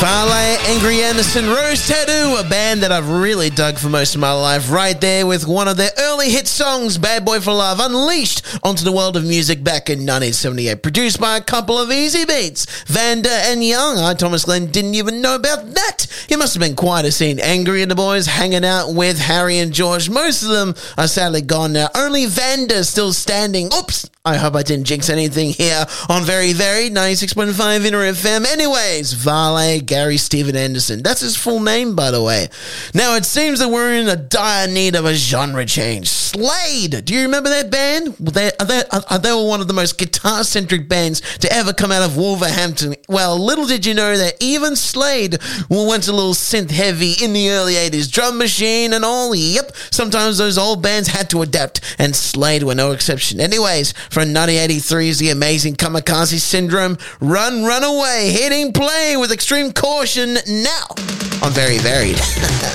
Farley, Angry Anderson, Rose Tattoo, a band that I've really dug for most of my life, right there with one of their early hit songs, Bad Boy for Love, unleashed onto the world of music back in 1978, produced by a couple of easy beats, Vanda and Young. I, Thomas Glenn, didn't even know about that. It must have been quite a scene. Angry and the boys hanging out with Harry and George. Most of them are sadly gone now. Only Vanda still standing. Oops, I hope I didn't jinx anything here on Very Varied 96.5 Inner FM. Anyways, Varley Gary Steven Anderson. That's his full name, by the way. Now, it seems that we're in a dire need of a genre change. Slade! Do you remember that band? They were one of the most guitar-centric bands to ever come out of Wolverhampton. Well, little did you know that even Slade went a little synth-heavy in the early 80s. Drum machine and all. Yep, sometimes those old bands had to adapt, and Slade were no exception. Anyways, from 1983's The Amazing Kamikaze Syndrome, Run, Run Away, hitting play with extreme caution now on Very Varied.